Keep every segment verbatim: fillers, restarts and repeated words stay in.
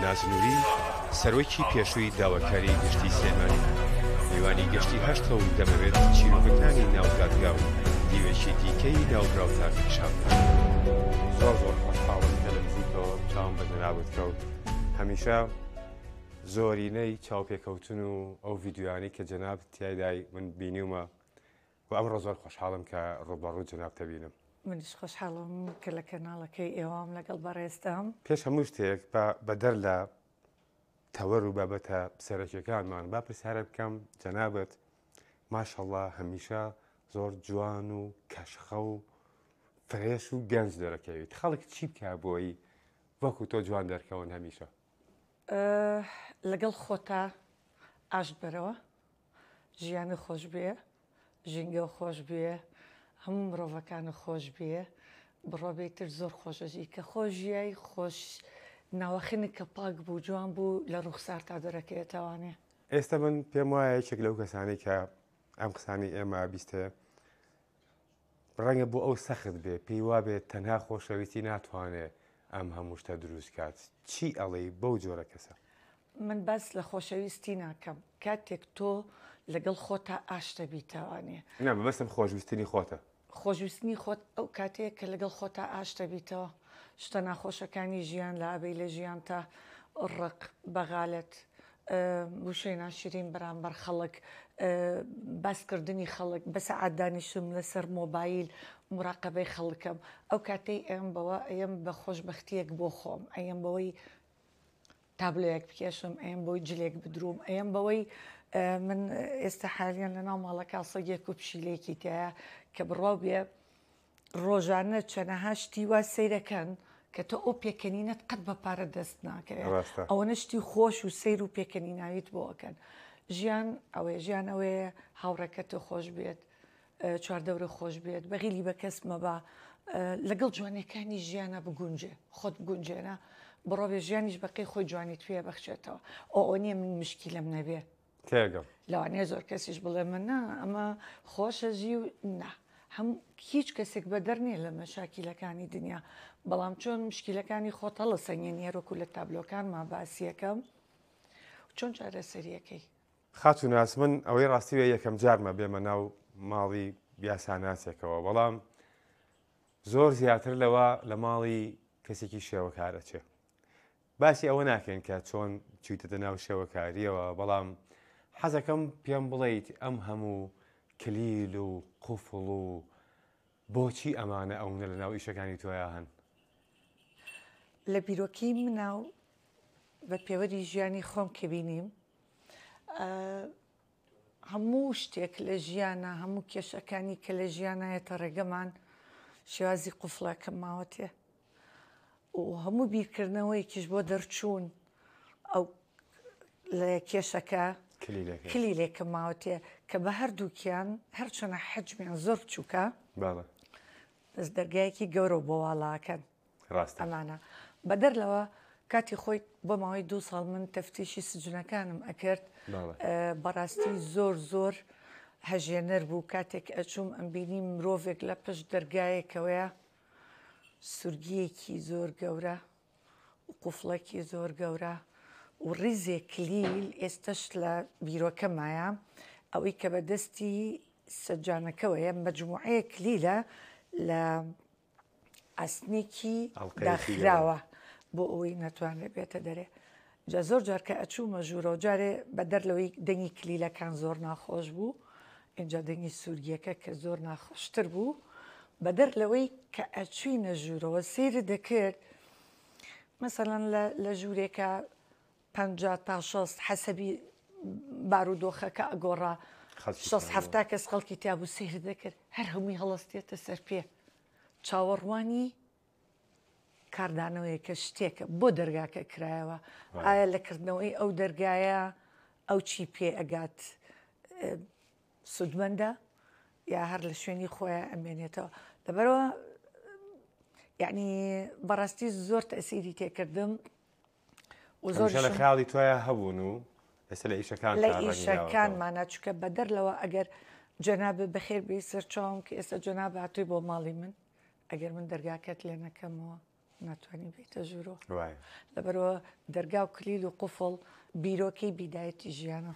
نازنووری سەرۆکی پێشووی داواکاری گشتی سلێمانی میوانی گشتی هەشتەوە دەمەوێت چیرۆکەکانی ناودادگا و دیوێشی دیکەی ناوبراوتان پیشان زۆر زۆر خۆشحاڵم کە لە نزیکەوە چاوم بە جەنابەت کەوت. هەمیشە زۆرینەی چاوپێکەوتن و ئەو ڤیدیۆیانی کە جەناب تیایدای من بینیومە و ئەمڕۆ زۆر خۆشحاڵم کە ڕووبەڕوو جەناب تەبینم. منیش خۆشحاڵم کە لە کەناڵەکەی ئێوام لەگەڵ بەڕێستەم. پێش هەموو شتێک بەدەر لە تەوەر و بابەتە سەرەکیەکانمان با پرسیارە بکەم جەنابەت ماشەڵڵا هەمیشە زۆر جوان و کەشخە و فرێش و گەنج دەرەکەویت. خەڵک چی بکە بۆی وەکو تۆ جوان دەرکەون هەمیشە؟ لەگەڵ خۆتا ئاشت بەرەوە، ژیانە خۆش بێ، ژینگە خۆش بێ، هەموو مرۆڤەکانە خۆش بێ، بڕۆبێتتر زۆر خۆشەژی کە خۆشیایی خۆش ناوەخینی کە پاک بوو جوان بوو لە ڕوخسار تا دەرەکەوێتەوانێ. ئێستا من پێم وایە یەکێک لەو کەسانی کە ئەم قسانی ئێمە بیستێ ڕەنگە بۆ ئەو سەخت بێ پێی وابێت تەنها خۆشەویستی ناتوانێت ئەم هەموو شتە دروست کات. چی ئەڵێ بەو جۆرە کەسە؟ من بەس لە خۆشەویستی ناکەم کاتێک تۆ لەگەڵ خۆتا ئاشتە بیتەوانێ. نا بەبەستم خۆشویستنی خۆتە. خۆشویستنی خۆت ئەو کاتێک کە لەگەڵ خۆتا ئاشتە بیتەوە شتە ناخۆشەکانی ژیان لە ئابەی لە ژیان تا ڕق بەغالت وشەی ناشرین بەرامبەر خەڵک باسکردنی خەڵک بە سەعاتدانیشم لەسەر مۆبایل مراقبەی خەڵکم ئەو کاتەی ئەم بەوە ئەم بە خۆشبەختیەک بۆ خۆم ئەم بەوەی تابلۆیەک بکێشم ئەم بۆی جلێک بدروم ئەم بەوەی من ئێستا حالیان لە ناو ماڵەکە سەگێک و پشیلێکی تایە کە بڕاو بێ ڕۆژانە چەنەها شتی وا سەیرەکەن کە تۆ ئەو پێکەنینەت قەت بە پارە دەست ناکەوێت ئەوە نشتی خۆش و سیر و پێکەنیناویت بۆەکەن. ژیان ئەوەیە ژیان ئەوەیە هاوڕێکە تۆ خۆش بێت چواردەورە خۆش بێت بەغیلی بە کەس مەبا لەگەڵ جوانەکانی ژیانە بگونجێ خۆت بگونجێنە بڕۆبێ ژیانیش بەقی خۆی جوانیت پێ بەخشێتەوە ئەو ئەو نییە من مشکیلم نەبێ تێگەم لەوانەیە زۆر کەسیش بڵێ من نا ئەمە خۆشە ژی و نا هەم هیچ کەسێک بەدەر نییە لە مەشاکیلەکانی دنیا بەڵام چۆن مشکیلەکانی خۆت هەڵە سەنگێنی هەرۆکو لە تابلۆکانمان باسیەکەم چۆن چارەسەریەکەی خاتو ناس من ئەوەی ڕاستیوە یەکەم جارمە بێمە ناو ماڵی بیاساناسێکەوە بەڵام زۆر زیاتر لەوە لە ماڵی کەسێکی شێوەکارەچێ باسی ئەوە ناکەین کە چۆن چیتە ناو شێوەکاریەوە بەڵام حەزەکەم پێم بڵێیت ئەم هەموو کلیل و قوفڵ و بۆچی ئەمانە ئەوونە لە ناو ئیشەکانی تۆیان هەن؟ لە بیرۆکی مناو بە پێوەری ژیانی خۆم کە بینیم هەموو شتێک لە ژیانە هەموو کێشەکانی کە لە ژیانایەتە ڕێگەمان شێوازی قوفڵەکەم ماوەتێ و هەموو بیرکردنەوەیکیش بۆ دەرچوون ئەو لە کێشەکە کلیلێکە ماوەتێ کە بە هەردووکیان هەرچەنە حەجمیان زۆر بچووکە دەست دەرگایەکی گەورە بۆ واڵاکەن ئەمانە بەدەر لەوە کاتی خۆی بۆ ماوەی دوو ساڵ من تەفتیشی سجنەکانم ئەکرد بەڕاستی زۆر زۆر هەژێنەر بوو کاتێک ئەچووم ئەم بینی مرۆڤێک لە پشت دەرگایەکەوەیە سورگیەکی زۆر گەورە و قوفڵێکی زۆر گەورە و ڕیزێک کلیل ئێستش لە بیرۆکەمایە ئەوەی کە بەدەستی سەجانەکەوەیە مەجموعەیە کلیلە لە ئەسنێکی داخراوە بۆ ئەوەی نەتوانێت بێتە دەرێ جا زۆر جارکە ئەچوومە ژوورە و جارێ بەدەر لەوەی دەنگی کلیلەکان زۆر ناخۆش بوو اینجا دەنگی سوورگیەکە کە زۆر ناخۆشتر بوو بەدەر لەوەی کە ئەچووینە ژوورەوە سەیرت دەکرد مەسەڵەن لە ژوورێکە پەنجا تا شەست حەسەبی بارودۆخەکە ئەگۆڕا شەست هەفتا کەس خەڵکی تیابوو سەیرت دەکرد هەر هەمووی هەڵەستێتە سەر پێ چاوەڕوانی کاردانەوەی کە شتێکە بۆ دەرگاکە کرایەوە ئایا لەکردنەوەی ئەو دەرگایە ئەو چی پێ ئەگات سودمەندە یا هەر لە شوێنی خۆیان ئەمێنێتەوە لەبەرەوە یعنی بەڕاستی زۆر تەسیری تێکردم و زۆر لە خیاڵی تۆیان هەبوون و ئێستا لە ئیشەکان لە ئیشەکانمانە چکە بەدەر لەوە ئەگەر جەنابە بەخێر بێ سەرچاوم کە ئێستا جەناب هاتووی بۆ ماڵی من ئەگەر من دەرگاکەت لێ نەکەمەوە ناتوانانی بێتە ژوورۆ وایە لەبەرەوە دەرگا و کلیل و قوفڵ بیرۆکەی بیدایەتی ژیانە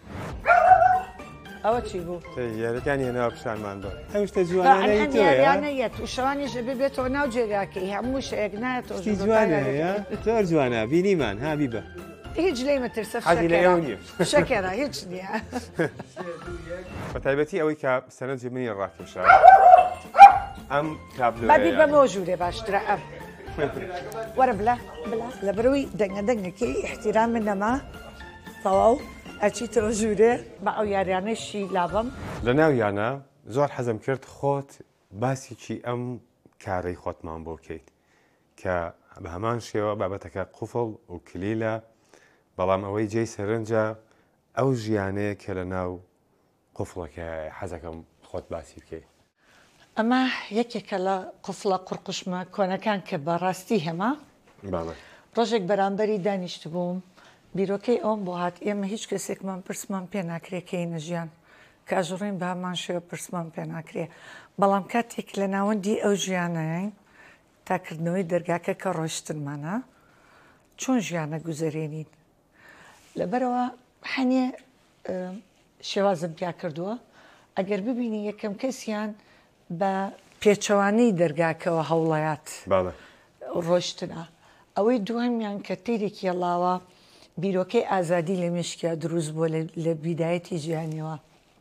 ئەوە چی بوو؟ یاریەکانی هێناوە پیشانمان بە ئەم شتە یاریانە جوانانە یەت و شەوانیش دەبێ بێتەوە ناو جێگاکەی هەموو شەیەک نایەتەوە جوانە زۆر جوانە بینیمان ها بیبە هیچ لێ مەترسە حەزی لە ئێوە نییە شەکێرە هیچ نییە بە تایبەتی ئەوەی کە سەرنجی منی ڕاکێشا ئەم بابی بەمەوە ژوورێ باشترە ئەم وەرە بلا بلا لە بەرەوەی دەنگە دەنگەکەی احتیرام من نەما تەواو ئەچیتەوە ژوورێ بە ئەو یاریانەشی لابم لە ناویانە زۆر حەزم کرد خۆت باسیکی ئەم کارەی خۆتمان بۆ بکەیت کە بە هەمان شێوە بابەتەکە قوفڵ و کلیلە بەڵام ئەوەی جێی سەرنجە ئەو ژیانەیە کە لە ناو قوفڵەکە حەزەکەم خۆت باسی بکەیت ئەمە یەکێکە لە قوفڵە قورقشمە کۆنەکان کە بەڕاستی هەما ڕۆژێک بەرامبەری دانیشت بووم بیرۆکەی ئەوم بۆ هات ئێمە هیچ کەسێکمان پرسمان پێ ناکرێکەی نەژیان کاژڕین بە هەمان شێوە پرسمان پێ ناکرێ بەڵام کاتێک لە ناوەندی ئەو ژیانەیە تاکردنەوەی دەرگاکە کە ڕۆشتنمانە چۆن ژیانە گوزەرێنین لەبەرەوە هەنێ شێوازم پیا کردووە ئەگەر ببینی یەکەم کەسیان بە پێچەوانەی دەرگاکەوە هەوڵەیات ڕۆشتنە ئەوەی دوهەمیان کە تێرێکی هێڵاوە بیرۆکەی ئازادی لە مشکیا دروست بووە لە بیدایەتی ژیانیەوە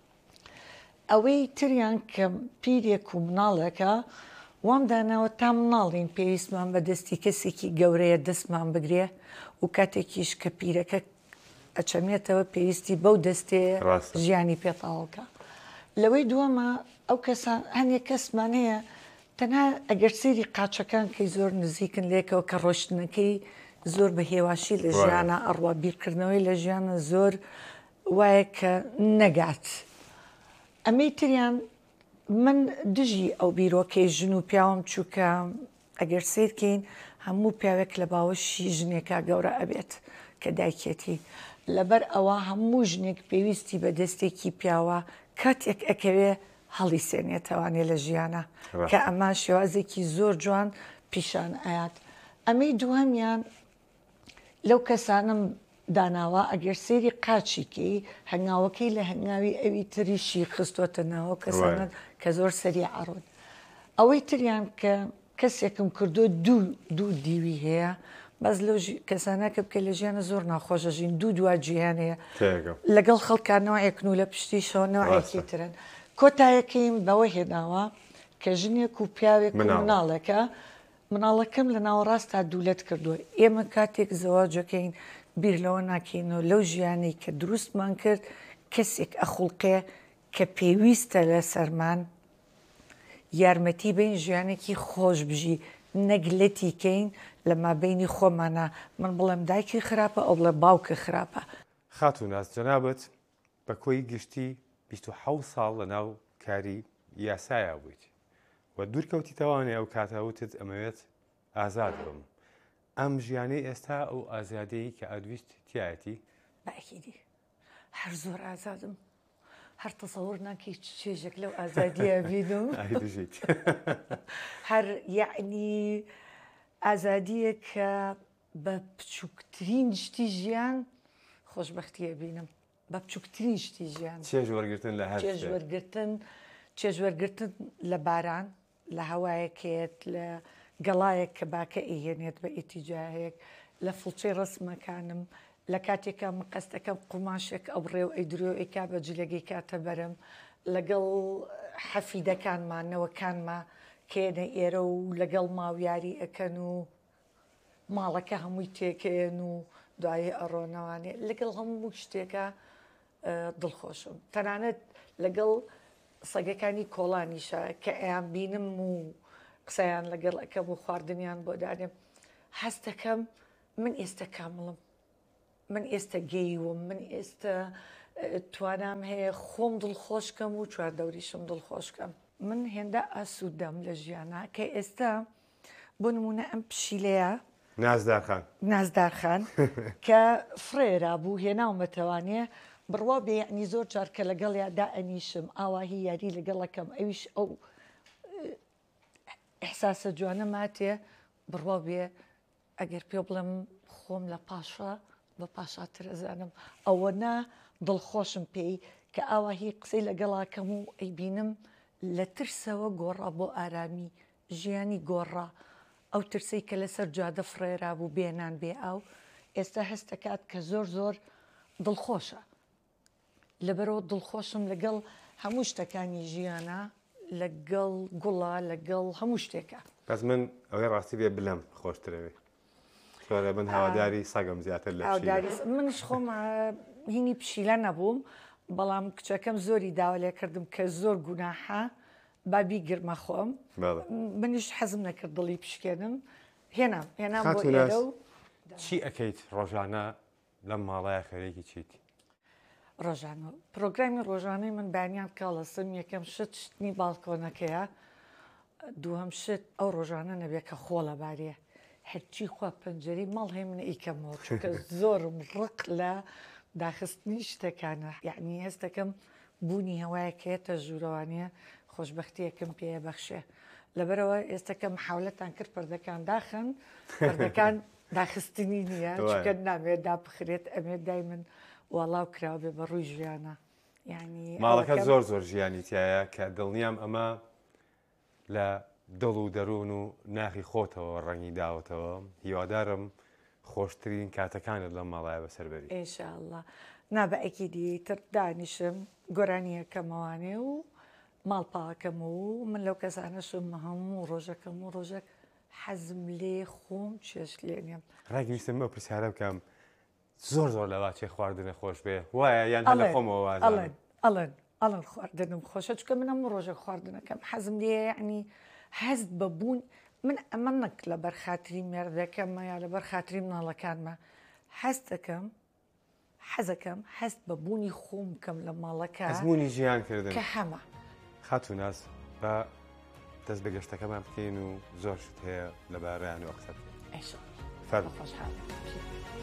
ئەوەی تریان کە پیرێک و مناڵەکە وام داناوە تا مناڵین پێویستمان بە دەستی کەسێکی گەورەیە دەستمان بگرێ و کاتێکیش کە پیرەکە ئەچەمێتەوە پێویستی بەو دەستێ ژیانی پێتاوەکە لەوەی دووەمە ئەو کەسان هەنێک کەسمان هەیە تەنها ئەگەر سێری قاچەکان کەی زۆر نزیکن لێکەوە کە ڕۆشتنەکەی زۆر بە هێواشی لە ژیانە ئەڕوا بیرکردنەوەی لە ژیانە زۆر وایە کە نەگات ئەمەی تریان من دژی ئەو بیرۆکەی ژن و پیاوەم چووکە ئەگەر سیرکەین هەموو پیاوێک لە باوەشی ژنێکا گەورە ئەبێت کە دایکێتی لەبەر ئەوە هەموو ژنێک پێویستی بە دەستێکی پیاوە کاتێک ئەکەوێ هەڵی سێنێتەوانێ لە ژیانە کە ئەمە شێوازێکی زۆر جوان پیشان ئاات ئەمەی دوهەمیان لەو کەسانم داناوە ئەگەر سێری قاچیکەی هەنگاوەکەی لە هەنگاوی ئەوی تریشی خستۆتەنەوە کەسانت کە زۆر سەری عڕون ئەوەی تریان کە کەسێکم کردو دوو دوو دیوی هەیە بەس لەو کەسانە کە بکە لە ژیانە زۆر ناخۆشە ژین دوو دووا جیهان هەیە لەگەڵ خەڵکانەوە ئەکنو لە پشتیشەوە نەوەیەکی ترن کۆتایەکەیم بەوە هێناوە کە ژنێک و پیاوێک مناڵەکە مناڵەکەم لە ناوەڕاستا دوولەت کردووە ئێمە کاتێک زەواجەکەین بیر لەوە ناکەینەوە لەو ژیانەی کە دروستمان کرد کەسێک ئەخوڵقێ کە پێویستە لە سەرمان یارمەتی بین ژیانێکی خۆش بژی نەگلەتی کەین لە مابینی خۆمانە من بڵێم دایکی خراپە ئەو بڵێ باوکە خراپە خاتوو ناز جەنابەت بە کۆی گشتی بیست و حەوت ساڵ لە ناو کاری یاسایە بوویت و دوورکەوتی تەوانێ ئەو کاتەوتت ئەمەوێت ئازاد بم ئەم ژیانەی ئێستا ئەو ئازادەیە کە ئەدویست تایەتی باکیدی هەر زۆر ئازادم هەر تەسەوڕ ناکەی چێژێک لەو ئازادیە بینم هەر یعنی ئازادیە کە بە بچووکترین شتی ژیان خۆشبەختیە بینم بە بچووکترین شتی ژیان چێژ وەرگرتن لە هەر چێژ وەرگرتن چێژ وەرگرتن لە باران لە هەوایەکێت لە گەڵایەک کە باکە ئیهێنێت بە ئیتیجاهەیەک لە فڵچەی ڕسمەکانم لە کاتێکە مقەستەکەم قوماشێک ئەو ڕێو ئەیدرۆ ئەیکا بە جلەگەی کاتە بەرم لەگەڵ حەفیدەکانمانەوەکانمە کێنە ئێرە و لەگەڵ ماویاری ئەەکەن و ماڵەکە هەمووی تێکێن و دوایێ ئەڕۆنەوانێ لەگەڵ هەموو شتێکە دڵخۆشم تەنانەت لەگەڵ سەگەکانی کۆڵانیشە کە ئەیان بینم و قسەیان لەگەڵ ئەەکەم و خواردنیان بۆ دادێم هەست دەکەم من ئێستا کامڵم من ئێستا گەیوم من ئێستا توانام هەیە خۆم دڵخۆشکەم و چواردەوریشم دڵخۆشکەم من هێندە ئاسوودەم لە ژیانە کە ئێستا بۆ نمونە ئەم پشیلەیە نازدارخان نازدارخان کە فرێرا بوو هێناومەتەوانێ بڕوا بێ یعنی زۆر جار کە لەگەڵ یادا ئەنیشم ئاواهی یاری لەگەڵەکەم ئەویش ئەو ئەحساسە جوانە ماتێ بڕوا بێ ئەگەر پێ بڵم خۆم لە پاشە بە پاشاتر ئەزانم ئەوە نا دڵخۆشم پێی کە ئاوا هی قسەی لەگەڵاکەم و ئەیبینم لە ترسەوە گۆڕا بۆ ئارامی ژیانی گۆڕا ئەو ترسی کە لەسەر جادە فڕێرا بوو بێنان بێ ئاو ئێستا هەست دەکات کە زۆر زۆر دڵخۆشە لەبەرەوە دڵخۆشم لەگەڵ هەموو شتەکانی ژیانە لەگەڵ گوڵا لەگەڵ هەموو شتێکە بەس من ئەوەی ڕاستی بێ بلەم خۆشترەوێ خۆرە من هاواداری سەگم زیاتر لە منش خۆم هینی پشیلە نەبووم بەڵام کچەکەم زۆری داوا لێ کردم کە زۆر گوناحە بابی گرمە خۆم منیش حەزم نەکرد دڵی پشکێنم هێنام هێنام بۆ ئێرە و چی ئەەکەیت ڕۆژانە لەم ماڵایە خەرێکی چیتی ڕۆژانە پرۆگرامی ڕۆژانەی من بانیان کاڵەسم یەکەم شت شتنی باڵکۆنەکەیە دووەم شت ئەو ڕۆژانە نەبێت کە خۆڵە بارێ هەرچی خوا پەنجەری ماڵ هەیە منە ئیکەمەوە چونکە زۆرم ڕق لە داخستنی شتەکانە یعنی هەستەکەم بوونی هەوایەکەیەتە ژوورەوانەیە خۆشببختیەکەم پێە بەخشێ لەبەرەوە ئێستەکە محاولەتان کرد پەردەکان داخن پەردەکان داخستنی نییە چکە نامێت داپخرێت ئەمێ دای من وەڵاو کراوە بێ بە ڕووی ژیانە یعنی ماڵەکە زۆر زۆر ژیانی تایە کە دڵنیام ئەمە لە دڵ و دەروون و ناخی خۆتەوە ڕەنگی داوتەوە هیوادارم خۆشترین کاتەکانت لە ماڵایە بەسەربەری ئینشاءالله نابە ئەکیدی تر دانیشم گۆرانیەکەمەوانێ و ماڵپاکەم و من لەو کەسانەشم هەموو ڕۆژەکەم و ڕۆژێک حەزم لێ خۆم چێش لێ نیم ڕاگەیشتم ئەو پرسیارە بکەم زۆر زۆر لە واچێ خواردنە خۆش بێ وایە یان هەر لە خۆمەوە ئەڵێن ئەڵێن ئەڵەن خواردنم خۆشە چکە من هەموو ڕۆژە خواردنەکەم حەزم لێ یعنی هەست بەبوون من ئەمە نەک لە بەرخاتری مێردەکەممە یا لە بەرخاتری مناڵەکانمە هەست دەکەم حەزەکەم هەست بەبوونی خۆم بکەم لە ماڵەکە ئەزمموی ژیان کردن کە هەمە خاتو ناس بە دەست بە گەشتەکەمان بکەین و زۆر شت هەیە لەبارەیان و ئەقسە ئێشە فەرمو خۆشحاڵم